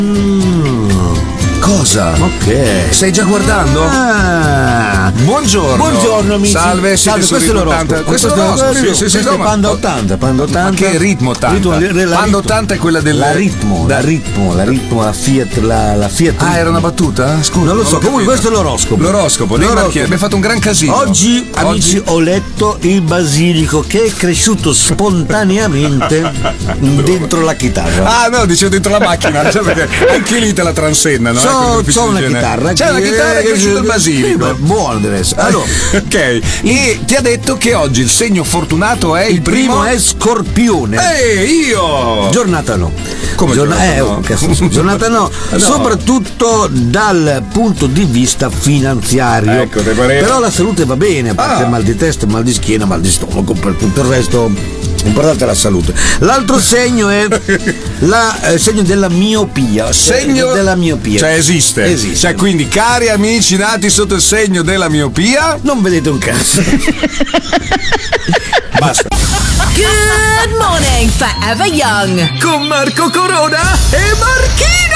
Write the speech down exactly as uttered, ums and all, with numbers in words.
Cosa? Ok. Stai già guardando? Ah. Buongiorno. Buongiorno amici. Salve, siete Salve, su questo è Ritmo l'oroscopo. ottanta. Questo è l'oroscopo. Sì, sì, sì, Questo no, è ma- Panda ottanta, Panda ottanta. Ma che ritmo ottanta? Ritmo, la- la Panda ritmo. ottanta è quella del La ritmo, da- la ritmo, la ritmo, la Fiat, la, la Fiat. Ah, Ritmo. era una battuta? Scusa. Non lo so, l'ho comunque capito. questo è l'oroscopo. L'oroscopo, lei L'oroscopo. Marchese, abbiamo fatto un gran casino. Oggi, amici, ho letto il basilico che è cresciuto spontaneamente dentro la chitarra. Ah no, dicevo dentro la macchina, cioè perché anche lì te la transennano. eh, So, con l'ufficio c'ho di una igiene. chitarra. C'è una che- chitarra che è cresciuto il Sì, basilico. beh, buono deve essere. Allora, Ok, e ti ha detto che oggi il segno fortunato è il, il primo è Scorpione. Eh, io! Giornata no. Come giornata eh, no? oh, cazzo, giornata no. No. Soprattutto dal punto di vista finanziario. Ecco, te pareva. Però la salute va bene, a parte Ah. mal di testa, mal di schiena, mal di stomaco, per tutto il resto. Importante è la salute. L'altro segno è la, eh, segno della miopia. Segno della miopia. Cioè esiste. Esiste. Cioè quindi cari amici nati sotto il segno della miopia, Non vedete un cazzo. basta. Good morning, Forever Young. Con Marco Corona e Marchino.